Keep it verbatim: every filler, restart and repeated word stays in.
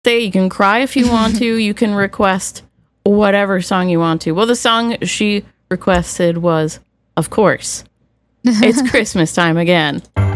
birthday. You can cry if you want to. You can request whatever song you want to. Well, the song she requested was, of course, It's Christmas Time Again.